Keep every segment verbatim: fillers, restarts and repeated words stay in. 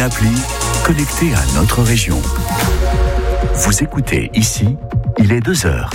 appli, connecté à notre région. Vous écoutez ici, il est deux heures.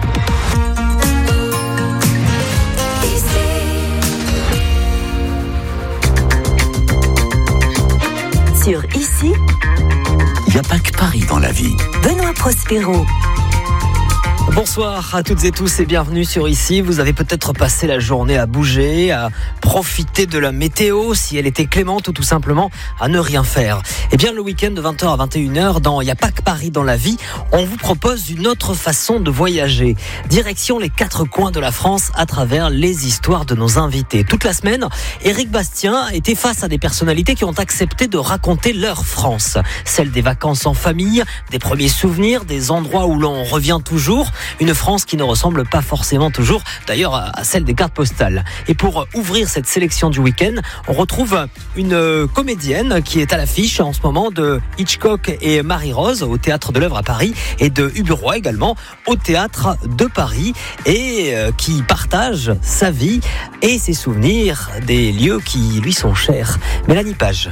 Sur Ici, il n'y a pas que Paris dans la vie. Benoît Prospero. Bonsoir à toutes et tous et bienvenue sur Ici. Vous avez peut-être passé la journée à bouger, à profiter de la météo si elle était clémente ou tout simplement à ne rien faire. Eh bien le week-end de vingt heures à vingt et une heures dans Il n'y a pas que Paris dans la vie, on vous propose une autre façon de voyager. Direction les quatre coins de la France à travers les histoires de nos invités. Toute la semaine, Éric Bastien était face à des personnalités qui ont accepté de raconter leur France. Celle des vacances en famille, des premiers souvenirs, des endroits où l'on revient toujours. Une France qui ne ressemble pas forcément toujours, d'ailleurs, à celle des cartes postales. Et pour ouvrir cette sélection du week-end, on retrouve une comédienne qui est à l'affiche en ce moment de Hitchcock et Marie-Rose au Théâtre de l'Œuvre à Paris et de Ubu Roi également au Théâtre de Paris et qui partage sa vie et ses souvenirs des lieux qui lui sont chers. Mélanie Page.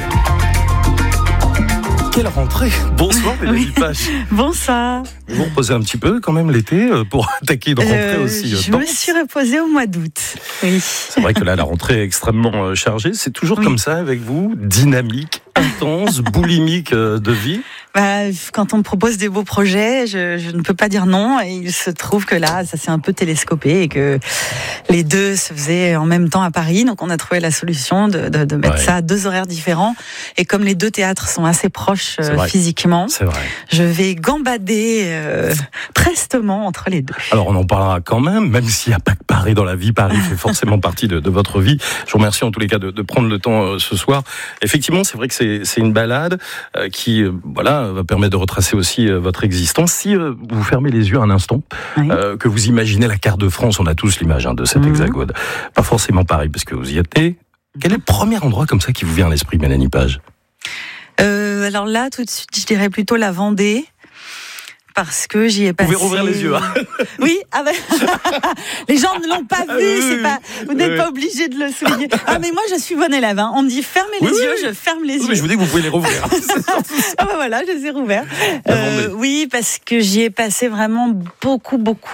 Quelle rentrée! Bonsoir Mélanie Page. Bonsoir. Vous vous reposez un petit peu quand même l'été pour attaquer une rentrée euh, aussi Je dense. me suis reposée au mois d'août. Oui. C'est vrai que là la rentrée est extrêmement chargée. C'est toujours oui. comme ça avec vous, dynamique, intense, boulimique de vie. Bah, quand on me propose des beaux projets, je, je ne peux pas dire non. Et il se trouve que là, ça s'est un peu télescopé et que les deux se faisaient en même temps à Paris. Donc on a trouvé la solution de, de, de mettre ouais. ça à deux horaires différents. Et comme les deux théâtres sont assez proches euh, physiquement, c'est vrai. je vais gambader euh, prestement entre les deux. Alors on en parlera quand même, même s'il n'y a pas que Paris dans la vie. Paris fait forcément partie de, de votre vie. Je vous remercie en tous les cas de, de prendre le temps euh, ce soir. Effectivement, c'est vrai que c'est, c'est une balade euh, qui, euh, voilà, va permettre de retracer aussi euh, votre existence. Si euh, vous fermez les yeux un instant, oui. euh, que vous imaginez la carte de France, on a tous l'image hein, de cet mmh. hexagone. Pas forcément Paris, parce que vous y étiez. Quel est le premier endroit comme ça qui vous vient à l'esprit, Mélanie Page ? euh, Alors là, tout de suite, je dirais plutôt la Vendée. Parce que j'y ai passé. Vous pouvez rouvrir les yeux. Hein. Oui, ah ben, les gens ne l'ont pas vu. Oui, c'est pas, vous n'êtes oui. pas obligé de le souligner. Ah mais moi je suis bonne élève. Hein. On me dit fermez les oui, yeux, oui. je ferme les oui, yeux. Mais je vous dis que vous pouvez les rouvrir. Ah ben voilà, je les ai rouverts. Euh, oui, parce que j'y ai passé vraiment beaucoup, beaucoup